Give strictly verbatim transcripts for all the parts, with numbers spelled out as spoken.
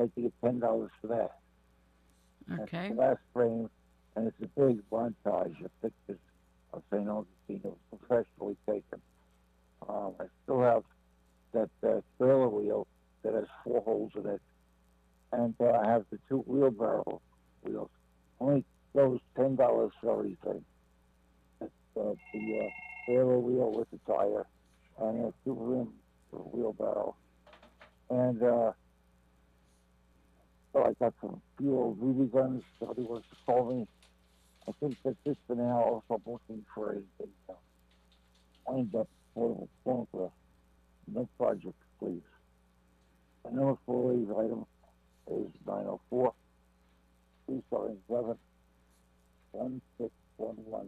like to get ten dollars for that. Okay. That's glass frame, and it's a big montage of pictures of Saint Augustine. It was professionally taken. Um, I still have that uh, trailer wheel that has four holes in it, and uh, I have the two wheelbarrow wheels. Only goes ten dollars for everything. It's uh, the uh, trailer wheel with the tire, and uh, two rims for the wheelbarrow. And uh, so I got some few B B guns. Somebody wants to call me. I think that's it for now. Also, I'm looking for a, a uh, wind up portable phone for no project, please. My number for these item is nine oh four, three seven seven, one six one one.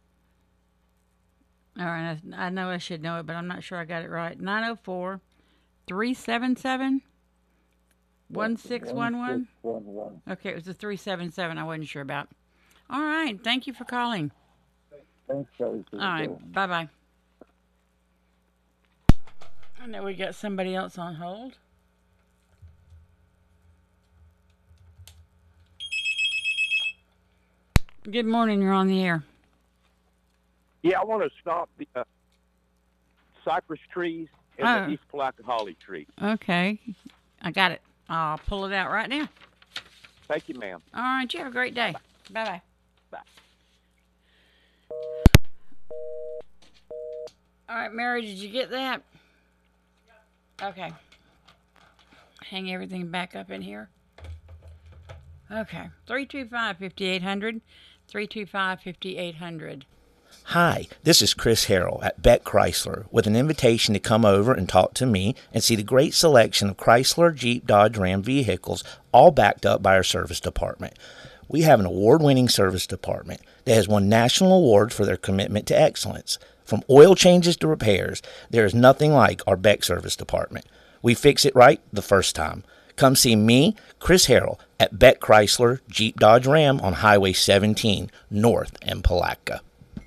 All right. I, I know I should know it, but I'm not sure I got it right. nine oh four, three seven seven, one six one one. Okay, it was the three seven seven I wasn't sure about. All right. Thank you for calling. Thanks, Kelly. All right. Bye-bye. I know we got somebody else on hold. Good morning. You're on the air. Yeah, I want to stop the uh, cypress trees and Oh. the East Palatka holly tree. Okay. I got it. I'll pull it out right now. Thank you, ma'am. All right. You have a great day. Bye-bye. Bye. All right, Mary, did you get that? Okay. Hang everything back up in here. Okay. three two five, five eight zero zero. three two five, five eight zero zero. Hi, this is Chris Harrell at Beck Chrysler with an invitation to come over and talk to me and see the great selection of Chrysler, Jeep, Dodge, Ram vehicles, all backed up by our service department. We have an award-winning service department that has won national awards for their commitment to excellence. From oil changes to repairs, there is nothing like our Beck service department. We fix it right the first time. Come see me, Chris Harrell, at Beck Chrysler, Jeep, Dodge, Ram on Highway seventeen, north in Palatka.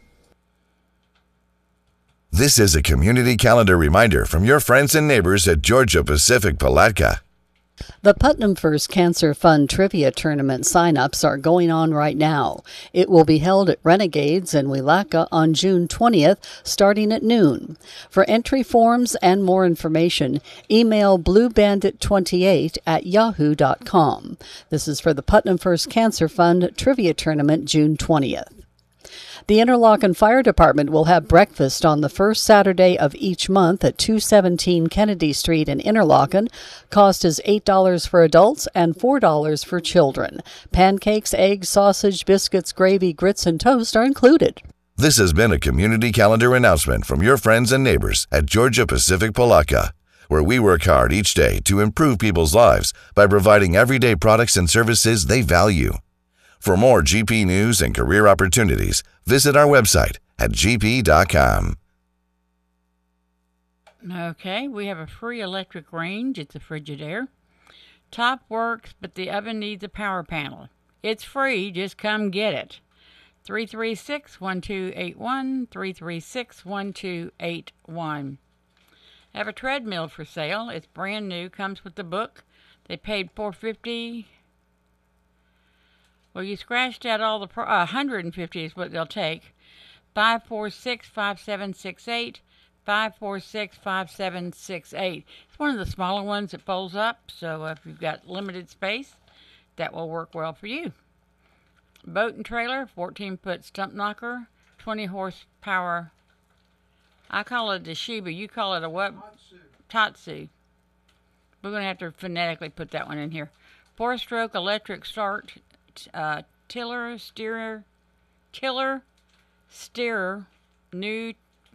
This is a community calendar reminder from your friends and neighbors at Georgia Pacific Palatka. The Putnam First Cancer Fund Trivia Tournament sign-ups are going on right now. It will be held at Renegades in Wielaka on June twentieth, starting at noon. For entry forms and more information, email bluebandit twenty-eight at yahoo dot com. This is for the Putnam First Cancer Fund Trivia Tournament June twentieth. The Interlochen Fire Department will have breakfast on the first Saturday of each month at two seventeen Kennedy Street in Interlochen. Cost is eight dollars for adults and four dollars for children. Pancakes, eggs, sausage, biscuits, gravy, grits, and toast are included. This has been a community calendar announcement from your friends and neighbors at Georgia Pacific Palatka, where we work hard each day to improve people's lives by providing everyday products and services they value. For more G P news and career opportunities, visit our website at g p dot com. Okay, we have a free electric range. It's a Frigidaire. Top works, but the oven needs a power panel. It's free. Just come get it. three three six, one two eight one, three three six, one two eight one. I have a treadmill for sale. It's brand new. Comes with the book. They paid four hundred fifty dollars. Well, you scratched out all the, pro- uh, one hundred fifty is what they'll take. five four six, five seven six eight, five four six, five seven six eight. It's one of the smaller ones that folds up, so if you've got limited space, that will work well for you. Boat and trailer, fourteen-foot stump knocker, twenty horsepower. I call it a Toshiba. You call it a what? Tatsu. We're going to have to phonetically put that one in here. Four-stroke electric start. Uh, tiller, steerer, tiller, steerer, new,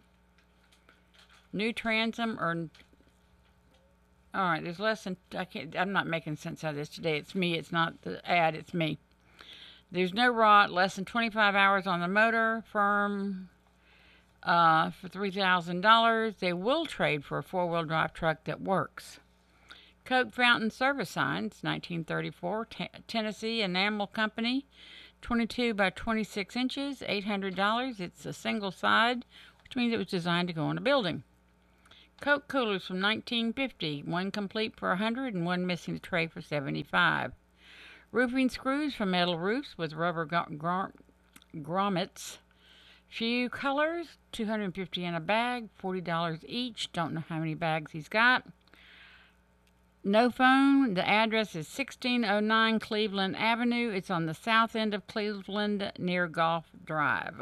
new transom, or, all right, there's less than, I can't, I'm not making sense out of this today. It's me, it's not the ad, it's me. There's no rot, less than twenty-five hours on the motor, firm, uh, for three thousand dollars. They will trade for a four-wheel drive truck that works. Coke Fountain Service Signs, nineteen thirty-four, T- Tennessee Enamel Company, twenty-two by twenty-six inches, eight hundred dollars. It's a single side, which means it was designed to go on a building. Coke coolers from nineteen fifty, one complete for one hundred and one missing a tray for seventy-five. Roofing screws from Metal Roofs with rubber grommets. Few colors, two hundred fifty in a bag, forty dollars each. Don't know how many bags he's got. No phone. The address is sixteen oh nine Cleveland Avenue. It's on the south end of Cleveland near Golf Drive.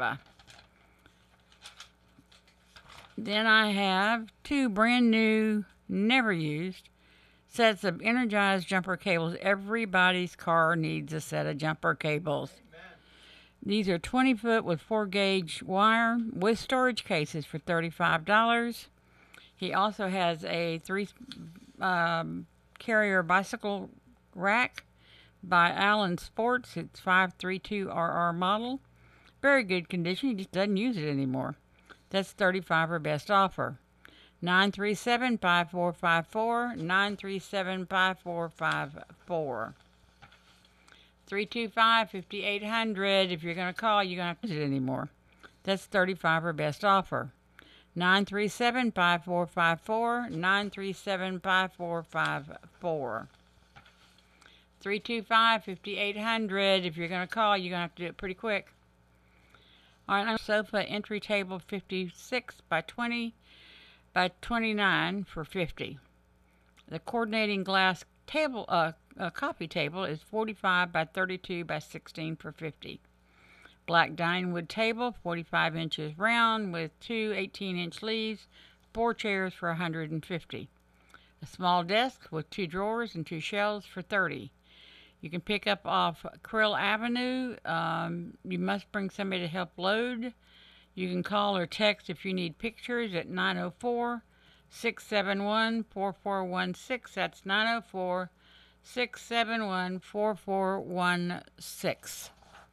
Then I have two brand new, never used sets of energized jumper cables. Everybody's car needs a set of jumper cables. These are twenty foot with four gauge wire with storage cases for thirty-five dollars. He also has a three um, carrier bicycle rack by Allen Sports. It's five three two R R model. Very good condition. He just doesn't use it anymore. That's thirty-five dollars or best offer. nine three seven, five four five four, nine three seven, five four five four. three two five, five eight hundred. If you're going to call, you're going to have to use it anymore. That's thirty-five dollars or best offer. nine three seven, five four five four, nine three seven, five four five four. three two five, five eight hundred. If you're going to call, you're going to have to do it pretty quick. All right, sofa entry table fifty-six by twenty by twenty-nine for fifty. The coordinating glass table, uh, uh, coffee table is forty-five by thirty-two by sixteen for fifty. Black dining wood table, forty-five inches round with two eighteen inch leaves, four chairs for one hundred fifty. A small desk with two drawers and two shelves for thirty. You can pick up off Krill Avenue. Um, you must bring somebody to help load. You can call or text if you need pictures at nine oh four, six seven one, four four one six. That's nine oh four, six seven one, four four one six.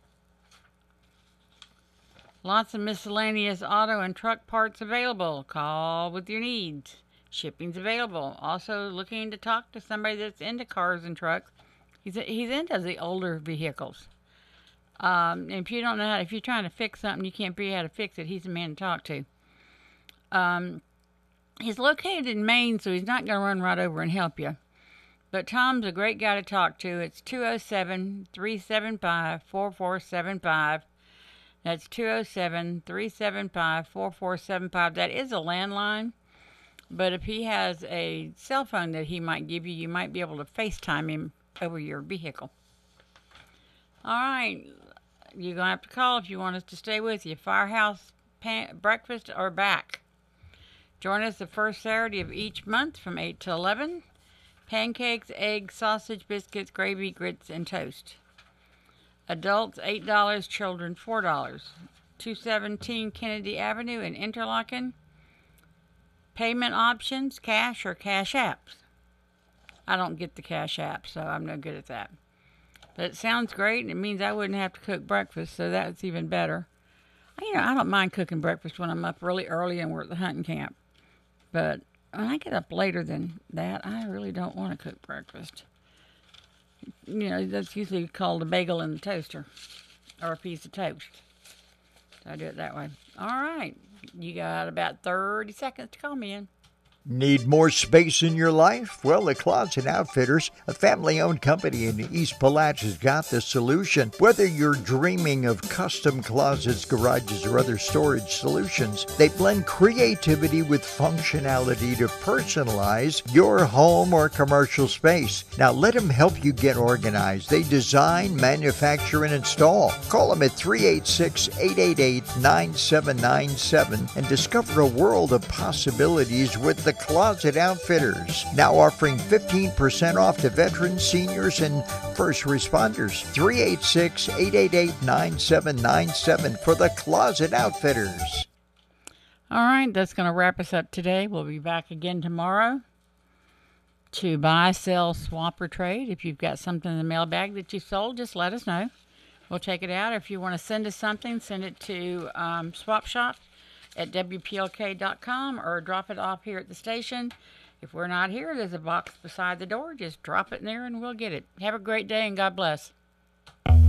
Lots of miscellaneous auto and truck parts available. Call with your needs. Shipping's available. Also looking to talk to somebody that's into cars and trucks. He's he's into the older vehicles. Um, and if you don't know how, if you're trying to fix something, you can't figure out how to fix it, he's the man to talk to. Um, he's located in Maine, so he's not going to run right over and help you. But Tom's a great guy to talk to. It's two oh seven, three seven five, four four seven five. That's two oh seven, three seven five, four four seven five. That is a landline. But if he has a cell phone that he might give you, you might be able to FaceTime him over your vehicle. All right. You're going to have to call if you want us to stay with you. Firehouse pan- breakfast or back. Join us the first Saturday of each month from eight to eleven. Pancakes, eggs, sausage, biscuits, gravy, grits, and toast. Adults, eight dollars. Children, four dollars. two seventeen Kennedy Avenue in Interlaken. Payment options, cash or cash apps. I don't get the cash app, so I'm no good at that. But it sounds great, and it means I wouldn't have to cook breakfast, so that's even better. You know, I don't mind cooking breakfast when I'm up really early and we're at the hunting camp. But when I get up later than that, I really don't want to cook breakfast. You know, that's usually called a bagel in the toaster or a piece of toast. So I do it that way. All right. You got about thirty seconds to call me in. Need more space in your life? Well, the Closet Outfitters, a family-owned company in East Palach, has got the solution. Whether you're dreaming of custom closets, garages, or other storage solutions, they blend creativity with functionality to personalize your home or commercial space. Now, let them help you get organized. They design, manufacture, and install. Call them at three eight six, eight eight eight, nine seven nine seven and discover a world of possibilities with the Closet Outfitters, now offering fifteen percent off to veterans, seniors, and first responders. three eight six, eight eight eight, nine seven nine seven for the Closet Outfitters. All right, that's going to wrap us up today. We'll be back again tomorrow to buy, sell, swap, or trade. If you've got something in the mailbag that you sold, just let us know. We'll take it out. If you want to send us something, send it to um, Swap Shop at W P L K dot com or drop it off here at the station. If we're not here, there's a box beside the door. Just drop it in there and we'll get it. Have a great day and God bless.